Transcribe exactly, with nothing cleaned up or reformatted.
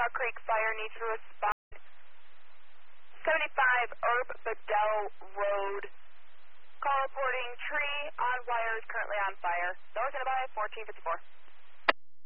Wichita Creek Fire needs to respond. seventy-five Herb Bedell Road. Call reporting tree on wires currently on fire. North and by fourteen fifty-four.